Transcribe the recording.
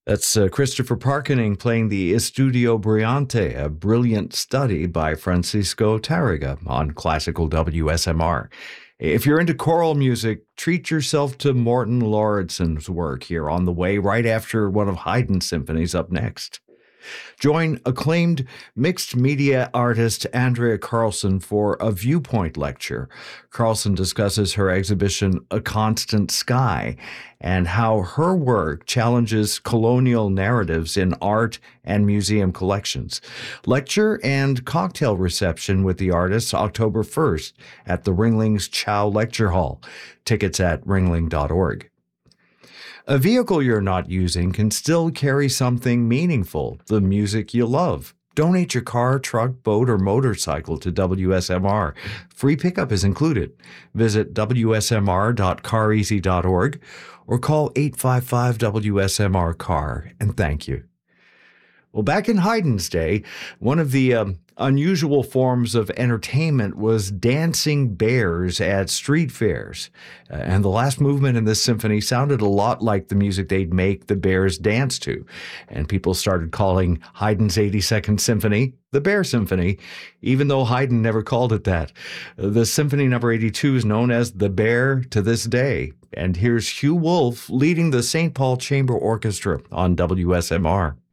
That's Christopher Parkening playing the Estudio Brillante, a brilliant study by Francisco Tarrega on classical WSMR. If you're into choral music, treat yourself to Morten Lauridsen's work here on the way right after one of Haydn's symphonies up next. Join acclaimed mixed media artist Andrea Carlson for a Viewpoint lecture. Carlson discusses her exhibition, A Constant Sky, and how her work challenges colonial narratives in art and museum collections. Lecture and cocktail reception with the artist October 1st at the Ringling's Chow Lecture Hall. Tickets at ringling.org. A vehicle you're not using can still carry something meaningful, the music you love. Donate your car, truck, boat, or motorcycle to WSMR. Free pickup is included. Visit wsmr.careasy.org or call 855-WSMR-CAR, and thank you. Well, back in Haydn's day, one of the unusual forms of entertainment was dancing bears at street fairs. And the last movement in this symphony sounded a lot like the music they'd make the bears dance to. And people started calling Haydn's 82nd Symphony the Bear Symphony, even though Haydn never called it that. The Symphony number 82 is known as the Bear to this day. And here's Hugh Wolf leading the St. Paul Chamber Orchestra on WSMR.